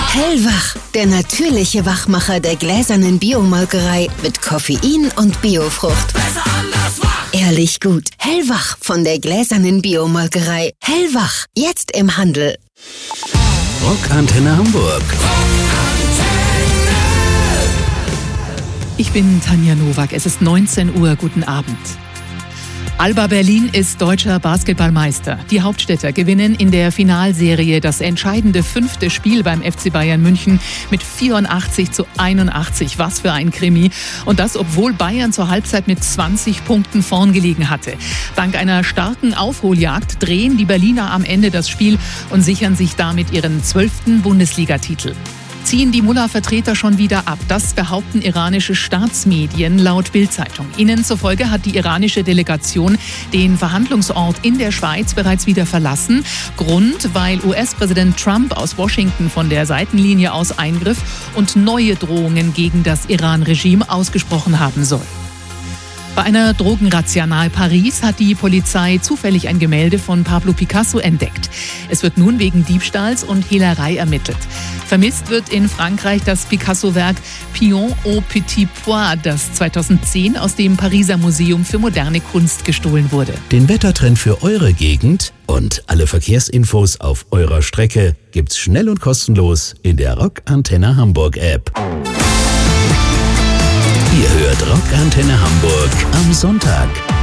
Hellwach, der natürliche Wachmacher der gläsernen Biomolkerei mit Koffein und Biofrucht. Besser anders wach. Ehrlich gut. Hellwach von der gläsernen Biomolkerei. Hellwach, jetzt im Handel. Rockantenne Hamburg. Ich bin Tanja Nowak. Es ist 19 Uhr. Guten Abend. Alba Berlin ist deutscher Basketballmeister. Die Hauptstädter gewinnen in der Finalserie das entscheidende 5. Spiel beim FC Bayern München mit 84:81. Was für ein Krimi. Und das, obwohl Bayern zur Halbzeit mit 20 Punkten vorn gelegen hatte. Dank einer starken Aufholjagd drehen die Berliner am Ende das Spiel und sichern sich damit ihren 12. Bundesligatitel. Ziehen die Mullah-Vertreter schon wieder ab? Das behaupten iranische Staatsmedien laut Bild-Zeitung. Ihnen zufolge hat die iranische Delegation den Verhandlungsort in der Schweiz bereits wieder verlassen. Grund, weil US-Präsident Trump aus Washington von der Seitenlinie aus eingriff und neue Drohungen gegen das Iran-Regime ausgesprochen haben soll. Bei einer Drogenrazzia nahe Paris hat die Polizei zufällig ein Gemälde von Pablo Picasso entdeckt. Es wird nun wegen Diebstahls und Hehlerei ermittelt. Vermisst wird in Frankreich das Picasso-Werk Pion au Petit Pois, das 2010 aus dem Pariser Museum für moderne Kunst gestohlen wurde. Den Wettertrend für eure Gegend und alle Verkehrsinfos auf eurer Strecke gibt's schnell und kostenlos in der Rockantenne Hamburg App. Ihr hört Rockantenne Hamburg am Sonntag.